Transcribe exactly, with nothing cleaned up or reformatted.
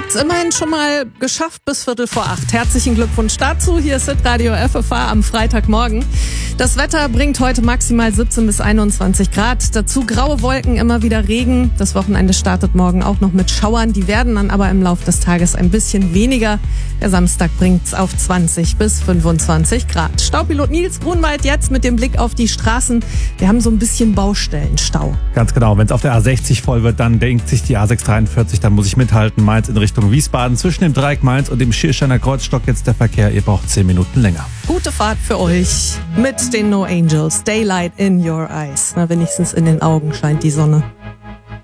Habt's immerhin schon mal geschafft bis Viertel vor acht. Herzlichen Glückwunsch dazu. Hier ist Hitradio F F H am Freitagmorgen. Das Wetter bringt heute maximal siebzehn bis einundzwanzig Grad. Dazu graue Wolken, immer wieder Regen. Das Wochenende startet morgen auch noch mit Schauern. Die werden dann aber im Laufe des Tages ein bisschen weniger. Der Samstag bringt's auf zwanzig bis fünfundzwanzig Grad. Staupilot Nils Grunwald jetzt mit dem Blick auf die Straßen. Wir haben so ein bisschen Baustellenstau. Ganz genau. Wenn es auf der A sechzig voll wird, dann denkt sich die A sechs dreiundvierzig, dann muss ich mithalten. Mainz in Richtung Wiesbaden. Zwischen dem Dreieck Mainz und dem Schiersteiner Kreuzstock jetzt der Verkehr. Ihr braucht zehn Minuten länger. Gute Fahrt für euch mit den No Angels. Daylight in your eyes. Na, wenigstens in den Augen scheint die Sonne.